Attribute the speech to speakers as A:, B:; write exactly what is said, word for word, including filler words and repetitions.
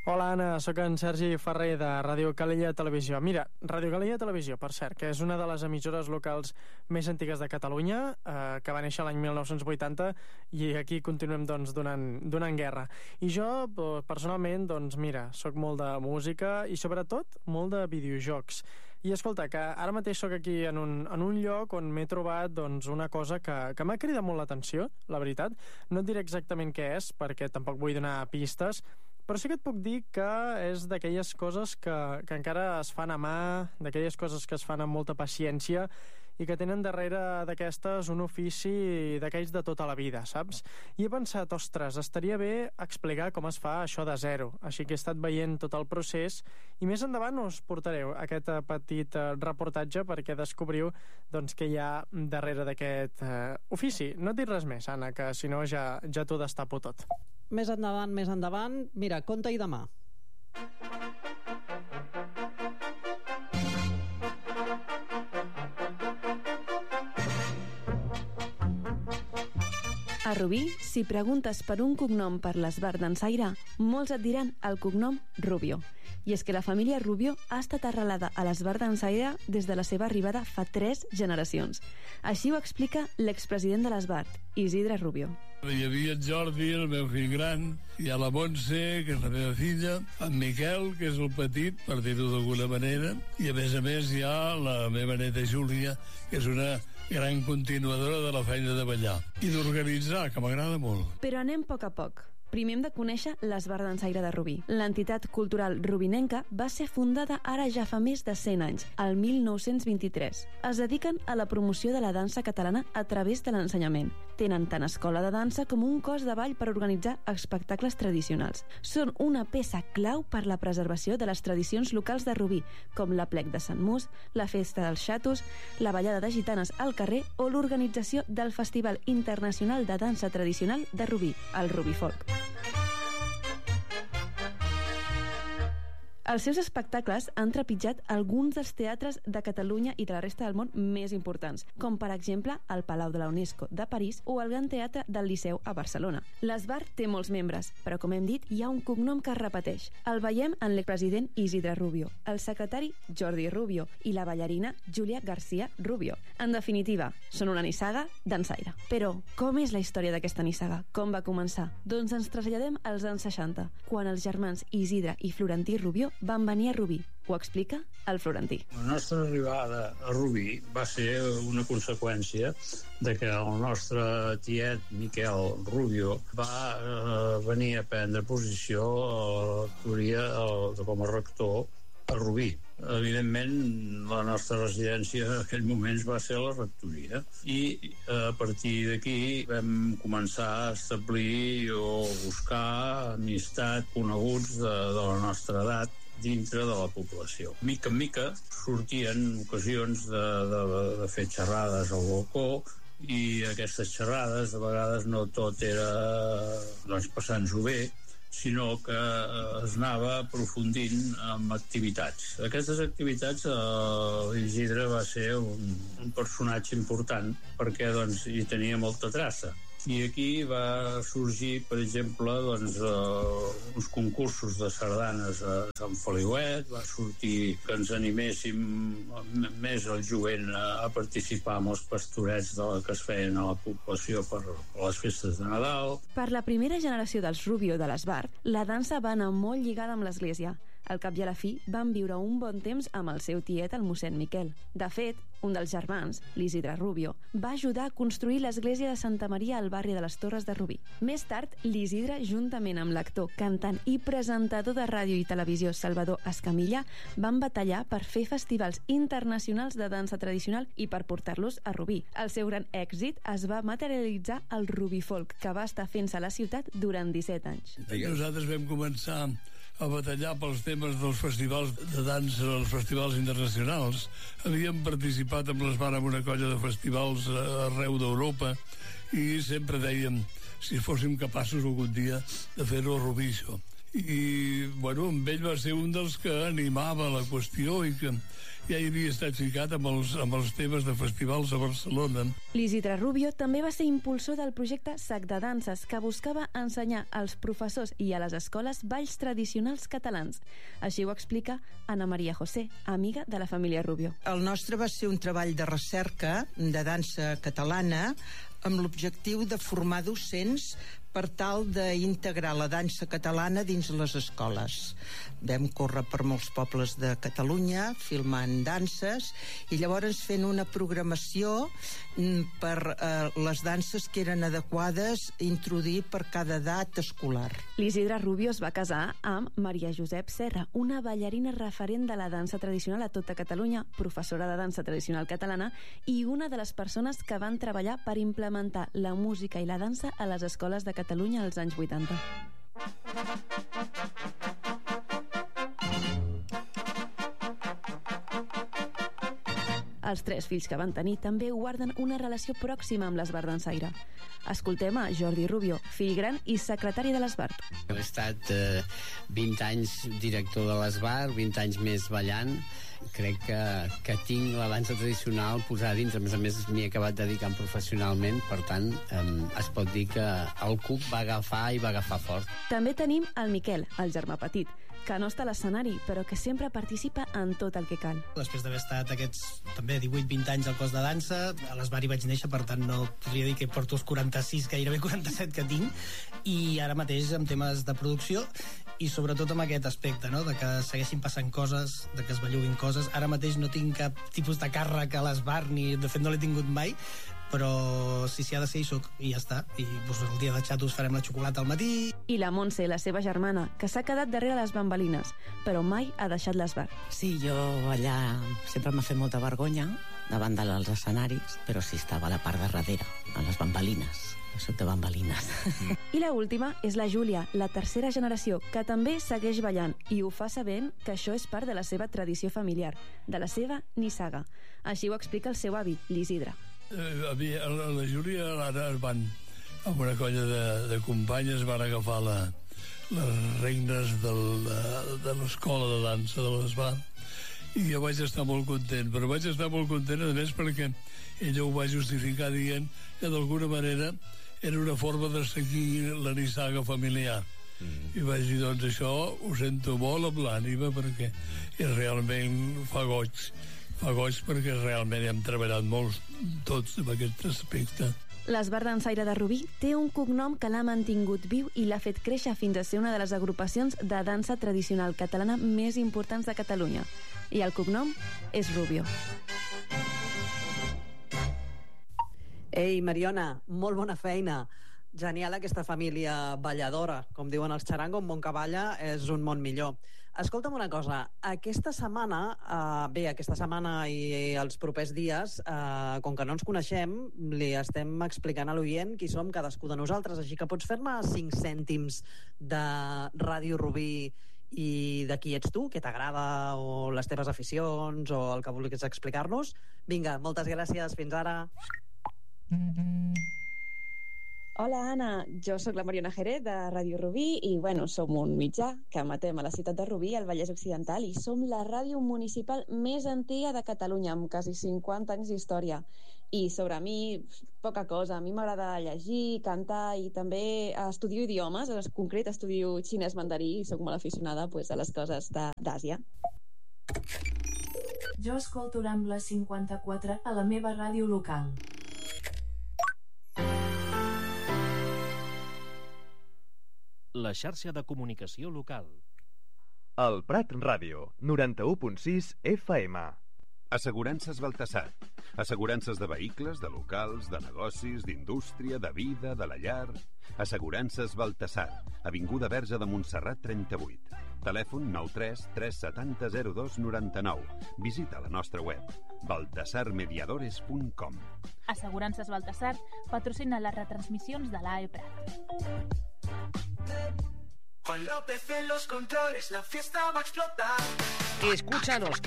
A: Hola Anna, sóc en Sergi Ferrer de Ràdio Calella Televisió. Mira, Ràdio Calella Televisió, per cert, que és una de les emissores locals més antigues de Catalunya, eh, que va néixer l'any mil nou-cents vuitanta, i aquí continuem doncs, donant, donant guerra. I jo, personalment, doncs mira, sóc molt de música i sobretot molt de videojocs. I escolta, que ara mateix sóc aquí en un, en un lloc on m'he trobat doncs, una cosa que, que m'ha cridat molt l'atenció, la veritat. No et diré exactament què és, perquè tampoc vull donar pistes, però sí que et puc dir que és d'aquelles coses que, que encara es fan a mà, d'aquelles coses que es fan amb molta paciència i que tenen darrere d'aquestes un ofici d'aquells de tota la vida, saps? I he pensat, ostres, estaria bé explicar com es fa això de zero. Així que he estat veient tot el procés i més endavant us portaré aquest petit reportatge perquè descobriu doncs, què hi ha darrere d'aquest eh, ofici. No et dic res més, Anna, que si no ja, ja t'ho destapo tot.
B: Més endavant, més endavant. Mira, compta-hi demà.
C: A Rubí, si preguntes per un cognom per l'esbart d'Ansaire, molts et diran el cognom Rubio. I és que la família Rubio ha estat arrelada a l'esbart d'Ansaire des de la seva arribada fa tres generacions. Així ho explica l'expresident de l'esbart, Isidre Rubio.
D: Hi havia en Jordi, el meu fill gran, hi ha la Montse, que és la meva filla, en Miquel, que és el petit, per dir-ho d'alguna manera, i a més a més hi ha la meva neta Júlia, que és una gran continuadora de la feina de ballar i d'organitzar, que m'agrada molt.
C: Però anem a poc a poc. Primer hem de conèixer l'Esbart d'Ansaire de Rubí. L'entitat cultural rubinenca va ser fundada ara ja fa més de cent anys, el mil nou-cents vint-i-tres. Es dediquen a la promoció de la dansa catalana a través de l'ensenyament. Tenen tant escola de dansa com un cos de ball per organitzar espectacles tradicionals. Són una peça clau per la preservació de les tradicions locals de Rubí, com l'aplec de Sant Mus, la festa dels xatos, la ballada de gitanes al carrer o l'organització del Festival Internacional de Dansa Tradicional de Rubí, el Rubí Folk. Els seus espectacles han trepitjat alguns dels teatres de Catalunya i de la resta del món més importants, com per exemple el Palau de la UNESCO de París o el Gran Teatre del Liceu a Barcelona. L'Esbart té molts membres, però com hem dit, hi ha un cognom que es repeteix. El veiem en l'expresident Isidre Rubio, el secretari Jordi Rubio i la ballarina Júlia García Rubio. En definitiva, són una nissaga dansaire. Però, com és la història d'aquesta nissaga? Com va començar? Doncs ens traslladem als anys seixanta, quan els germans Isidre i Florentí Rubio van venir a Rubí. Ho explica el Florentí.
E: La nostra arribada a Rubí va ser una conseqüència de que el nostre tiet Miquel Rubio va eh, venir a prendre posició a l'actoria com a rector a Rubí. Evidentment, la nostra residència en aquell moment va ser la rectoria i a partir d'aquí vam començar a establir o buscar amistat coneguts de, de la nostra edat dintre de la població. Mica en mica sortien ocasions de, de, de fer xerrades al balcó i aquestes xerrades de vegades no tot era doncs, passant-s'ho bé, sinó que es anava aprofundint amb activitats. Aquestes activitats eh, Isidre va ser un, un personatge important perquè doncs, hi tenia molta traça. I aquí va sorgir, per exemple, doncs, eh, uns concursos de sardanes a Sant Feliuet, va sortir que ens animéssim més el jovent a, a participar amb els pastorets de la, que es feien a la població per, per les festes de Nadal.
C: Per la primera generació dels Rubio de l'Esbart, la dansa va anar molt lligada amb l'església. Al cap i a la fi van viure un bon temps amb el seu tiet, el mossèn Miquel. De fet, un dels germans, l'Isidre Rubio, va ajudar a construir l'església de Santa Maria al barri de les Torres de Rubí. Més tard, l'Isidre, juntament amb l'actor, cantant i presentador de ràdio i televisió Salvador Escamilla, van batallar per fer festivals internacionals de dansa tradicional i per portar-los a Rubí. El seu gran èxit es va materialitzar al Rubí Folk, que va estar fent-se a la ciutat durant disset anys.
D: Nosaltres vam començar a batallar pels temes dels festivals de dansa, els festivals internacionals. Havíem participat amb l'Esbart en una colla de festivals arreu d'Europa i sempre dèiem si fóssim capaços algun dia de fer-ho a Rubí, això. i bueno, amb ell va ser un dels que animava la qüestió i que ja hi havia estat ficat amb els, amb els temes de festivals a Barcelona.
C: L'Isidre Rubio també va ser impulsor del projecte Sac de Danses, que buscava ensenyar als professors i a les escoles balls tradicionals catalans. Així ho explica Ana Maria José, amiga de la família Rubio.
F: El nostre va ser un treball de recerca de dansa catalana amb l'objectiu de formar docents per tal d'integrar la dansa catalana dins les escoles. Vam córrer per molts pobles de Catalunya filmant danses i llavors fent una programació per eh, les danses que eren adequades a introduir per cada edat escolar.
C: L'Isidre Rubio es va casar amb Maria Josep Serra, una ballarina referent de la dansa tradicional a tota Catalunya, professora de dansa tradicional catalana i una de les persones que van treballar per implementar la música i la dansa a les escoles de Catalunya als anys vuitanta. Els tres fills que van tenir també guarden una relació pròxima amb l'Esbart Dansaire. Escoltem a Jordi Rubio, fill gran i secretari de l'Esbart.
G: He estat eh, vint anys director de l'Esbart, vint anys més ballant. Crec que, que tinc la dansa tradicional posada dins. A més a més, m'hi he acabat dedicant professionalment, per tant, eh, es pot dir que el cup va agafar i va agafar fort.
C: També tenim el Miquel, el germà petit, que no està a l'escenari, però que sempre participa en tot el que cal.
H: Després d'haver estat aquests també divuit vint anys al cos de dansa, a l'Esbart hi vaig néixer, per tant no podria dir que porto els quaranta-sis, gairebé quaranta-set que tinc, i ara mateix amb temes de producció i sobretot amb aquest aspecte, no? De que segueixin passant coses, de que es belluguin coses. Ara mateix no tinc cap tipus de càrrec a l'Esbart, ni de fet no l'he tingut mai, però si s'hi ha de ser hi soc, i ja està. I doncs, el dia de xatos farem la xocolata al matí.
C: I la Montse, la seva germana, que s'ha quedat darrere les bambalines, però mai ha deixat l'Esbart.
I: Sí, jo allà sempre m'ha fet molta vergonya davant dels escenaris, però sí estava a la part de darrere, a les bambalines, sota bambalines.
C: I la última és la Júlia, la tercera generació, que també segueix ballant i ho fa sabent que això és part de la seva tradició familiar, de la seva nissaga. Així ho explica el seu avi, l'Isidre.
D: Eh, a mi, a la, la Júlia ara van amb una colla de, de companyes van agafar la, les regnes del, de, de l'escola de dansa de l'Esbart i jo vaig estar molt content, però vaig estar molt content a més perquè ella ho va justificar dient que d'alguna manera era una forma de seguir la nissaga familiar. Mm. I vaig dir, doncs això ho sento molt amb l'ànima perquè realment fa goig fa goig perquè realment hem treballat molt tots en aquest aspecte.
C: L'Esbart Dansaire de Rubí té un cognom que l'ha mantingut viu i l'ha fet créixer fins a ser una de les agrupacions de dansa tradicional catalana més importants de Catalunya. I el cognom és Rubio.
B: Ei, Mariona, molt bona feina. Genial aquesta família balladora. Com diuen els xarango, un món que balla és un món millor. Escolta'm una cosa, aquesta setmana, eh, bé, aquesta setmana i els propers dies, eh, com que no ens coneixem, li estem explicant a l'oient qui som cadascú de nosaltres, així que pots fer-me cinc cèntims de Ràdio Rubí i de qui ets tu, què t'agrada, o les teves aficions, o el que vulguis explicar-nos. Vinga, moltes gràcies, fins ara.
C: Hola, Anna. Jo sóc la Mariona Jerez de Ràdio Rubí i, bueno, som un mitjà que emetem a la ciutat de Rubí, al Vallès Occidental, i som la ràdio municipal més antiga de Catalunya, amb quasi cinquanta anys d'història. I sobre mi, poca cosa. A mi m'agrada llegir, cantar i també estudio idiomes. En concret, estudio xinès mandarí i sóc molt aficionada pues, a les coses d'Àsia.
J: Jo escolto Rambla cinquanta-quatre a la meva ràdio local.
K: La xarxa de comunicació local.
L: El Prat Ràdio, noranta-u punt sis F M.
M: Assegurances Baltasar. Assegurances de vehicles, de locals, de negocis, d'indústria, de vida, de la llar. Assegurances Baltasar. Avinguda Verge de Montserrat trenta-vuit. Telèfon nou tres tres set zero zero dos nou nou. Visita la nostra web baltasar mediadores punt com.
N: Assegurances Baltasar patrocina les retransmissions de l'A E Prat.
O: Juan López en los controles, la fiesta va a explotar.
P: Escúchanos